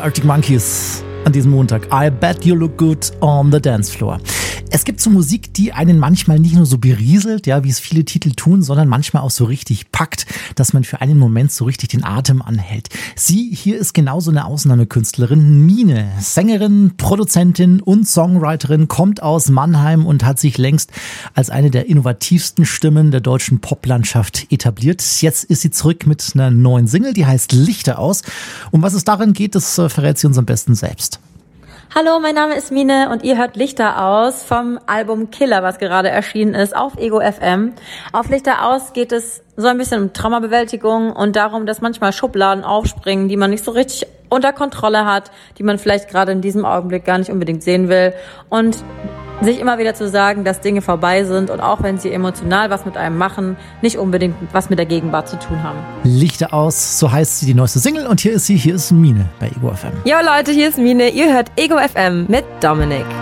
Arctic Monkeys an diesem Montag. I bet you look good on the dance floor. Es gibt so Musik, die einen manchmal nicht nur so berieselt, ja, wie es viele Titel tun, sondern manchmal auch so richtig packt, dass man für einen Moment so richtig den Atem anhält. Sie hier ist genauso eine Ausnahmekünstlerin, Mine, Sängerin, Produzentin und Songwriterin, kommt aus Mannheim und hat sich längst als eine der innovativsten Stimmen der deutschen Poplandschaft etabliert. Jetzt ist sie zurück mit einer neuen Single, die heißt Lichter aus. Um was es darin geht, das verrät sie uns am besten selbst. Hallo, mein Name ist Mine und ihr hört Lichter aus vom Album Killer, was gerade erschienen ist auf Ego FM. Auf Lichter aus geht es so ein bisschen um Traumabewältigung und darum, dass manchmal Schubladen aufspringen, die man nicht so richtig unter Kontrolle hat, die man vielleicht gerade in diesem Augenblick gar nicht unbedingt sehen will und sich immer wieder zu sagen, dass Dinge vorbei sind und auch wenn sie emotional was mit einem machen, nicht unbedingt was mit der Gegenwart zu tun haben. Lichter aus, so heißt sie, die neueste Single und hier ist Mine bei Ego FM. Jo Leute, hier ist Mine, ihr hört Ego FM mit Dominik.